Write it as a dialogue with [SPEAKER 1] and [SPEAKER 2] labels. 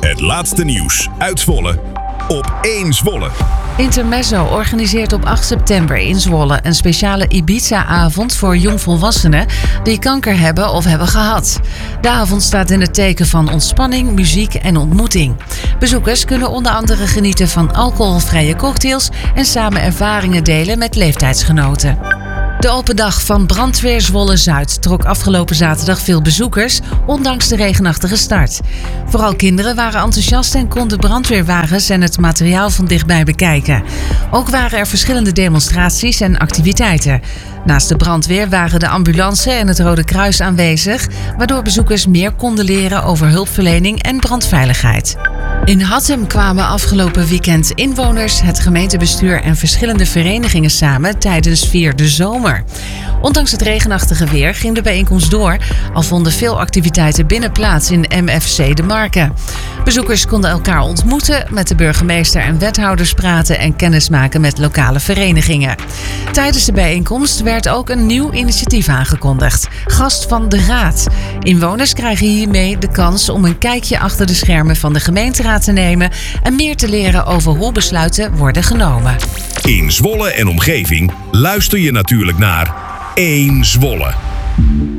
[SPEAKER 1] Het laatste nieuws uit Zwolle op 1 Zwolle.
[SPEAKER 2] Intermezzo organiseert op 8 september in Zwolle een speciale Ibiza-avond voor jongvolwassenen die kanker hebben of hebben gehad. De avond staat in het teken van ontspanning, muziek en ontmoeting. Bezoekers kunnen onder andere genieten van alcoholvrije cocktails en samen ervaringen delen met leeftijdsgenoten. De open dag van Brandweer Zwolle-Zuid trok afgelopen zaterdag veel bezoekers, ondanks de regenachtige start. Vooral kinderen waren enthousiast en konden brandweerwagens en het materiaal van dichtbij bekijken. Ook waren er verschillende demonstraties en activiteiten. Naast de brandweer waren de ambulance en het Rode Kruis aanwezig, waardoor bezoekers meer konden leren over hulpverlening en brandveiligheid. In Hattem kwamen afgelopen weekend inwoners, het gemeentebestuur en verschillende verenigingen samen tijdens Vier de Zomer. Ondanks het regenachtige weer ging de bijeenkomst door, al vonden veel activiteiten binnen plaats in MFC De Marken. Bezoekers konden elkaar ontmoeten, met de burgemeester en wethouders praten en kennismaken met lokale verenigingen. Tijdens de bijeenkomst werd ook een nieuw initiatief aangekondigd: Gast van de Raad. Inwoners krijgen hiermee de kans om een kijkje achter de schermen van de gemeenteraad te nemen en meer te leren over hoe besluiten worden genomen.
[SPEAKER 1] In Zwolle en omgeving luister je natuurlijk naar 1 Zwolle.